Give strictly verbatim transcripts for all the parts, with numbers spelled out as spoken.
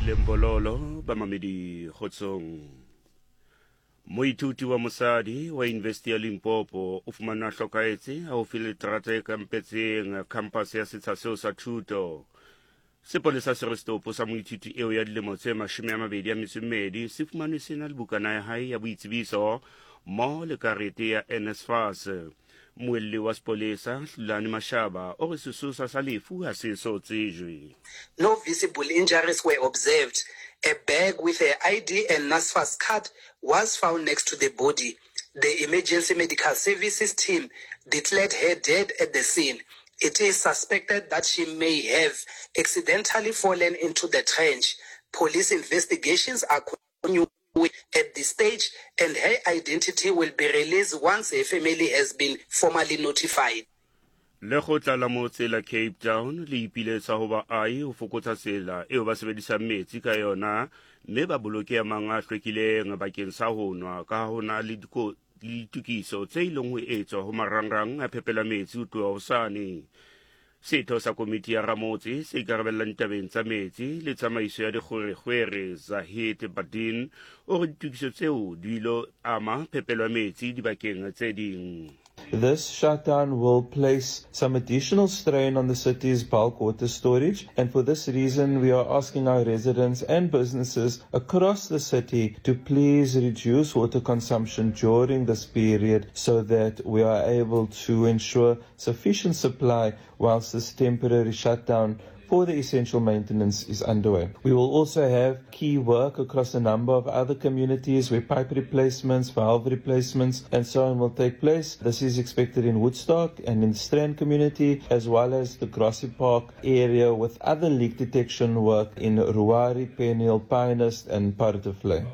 Lembololo ba mamedi Khotsong. Moithuti wa mosadi wa University ya Limpopo o fumana hlokaetse ha o file terata e kampetseng campus ya setsha seo sa thuto. Sepolesa se restopo sa moithuti eo ya dilemo tse mashome a mabedi a metso e mmedi se fumanwe sena le bukana ya hae ya boitsebiso mo le karete ya N S F A S. Moelli wa sepolesa Hlulani Mashaba o re sesosa sa lefu ha se so tsejwe. No visible injuries were observed. A bag with her I D and NSFAS card was found next to the body. The emergency medical services team declared her dead at the scene. It is suspected that she may have accidentally fallen into the trench. Police investigations are continuing at this stage, and her identity will be released once her family has been formally notified. Lekgotla la motse la Cape Town le ipiletsa ho baahi ho fokotsa tsela eo ba sebedisa metsi ka yona mme ba boloke a mang a hlwekileng bakeng sa ho nwa ka ho na le ditukiso tse ileng ho etswa ho marangrang a phepela metsi ho tloha hosane. Setho sa komiti ya Ramotse se ikarabellang tabeng tsa metsi le tsamaiso ya dikgwerekgwere Zahid Badin o re ditukiso tseo di ilo ama phepelo ya metsi dibakeng tse ding. This shutdown will place some additional strain on the city's bulk water storage, and for this reason we are asking our residents and businesses across the city to please reduce water consumption during this period so that we are able to ensure sufficient supply whilst this temporary shutdown for the essential maintenance is underway. We will also have key work across a number of other communities where pipe replacements, valve replacements and so on will take place. This is expected in Woodstock and in the Strand community, as well as the Grassy Park area with other leak detection work in Ruari, Peniel, Pinehurst and Paardetvlei.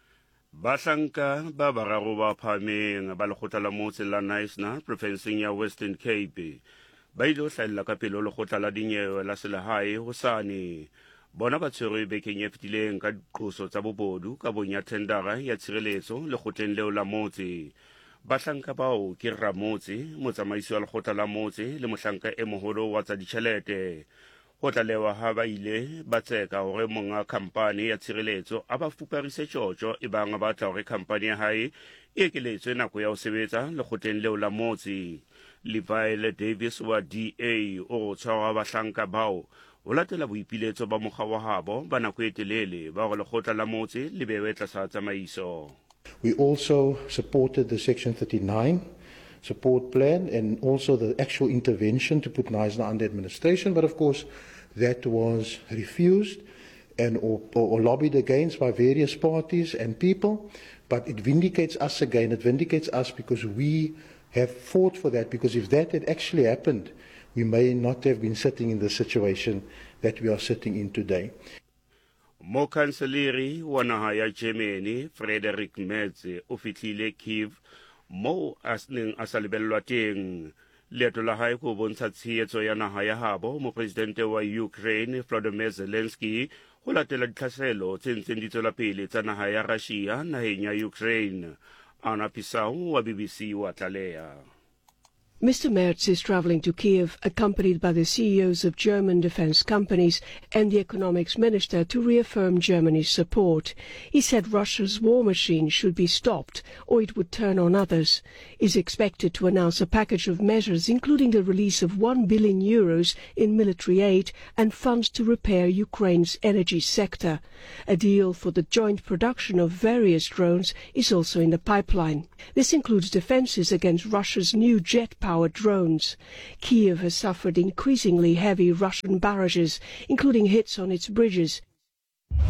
Bahlanka ba bararo ba phameng ba lekgotla la motse la Knysna provinceng ya Western Cape ba ilo hlalla ka pelo lekgotla la dinyewe la selehae hosane. Bona ba tshwerwe bekeng e fetileng ka diqoso tsa bobodu ka bonya tendara ya tshireletso lekgotleng leo la motse. Bahlanka bao ke Ramotse, motsamaisi wa lekgotla la motse le mohlanka e moholo wa tsa ditjhelete. Ho tlalewa ha ba ile ba tseka hore monga khampani ya tshireletso a ba fuparise tjotjo e bang ba tla hore khampani ya hae e ekeletswe nako ya ho sebetsa lekgotleng leo la motse. Levi Davis wa D A o tshwara bahlanka bao o latela boipiletso ba mokga wa habo ba nako e telele ba hore lekgotla la motse le bewe tlasa tsamaiso. We also supported the Section thirty-nine support plan and also the actual intervention to put Knysna under administration, but of course that was refused and or, or lobbied against by various parties and people. But it vindicates us again, it vindicates us because we have fought for that, because if that had actually happened, we may not have been sitting in the situation that we are sitting in today. Mo kanseleri wa naha ya Germany Frederick Merz o fihlile Kiev mo asneng a sa lebellwa teng. Leeto la hae go bontsha tshehetso ya naha ya habo mo presidente wa Ukraine Volodymyr Zelensky go latela ditlhaselo tse ntseng di tswela pele tsa naha ya Russia naheng ya Ukraine. Anna Pisau wa B B C wa tlaleha. Mister Merz is travelling to Kiev, accompanied by the C E Os of German defence companies and the economics minister to reaffirm Germany's support. He said Russia's war machine should be stopped or it would turn on others. He is expected to announce a package of measures including the release of one billion euros in military aid and funds to repair Ukraine's energy sector. A deal for the joint production of various drones is also in the pipeline. This includes defences against Russia's new jet powered drones. Kiev has suffered increasingly heavy Russian barrages, including hits on its bridges,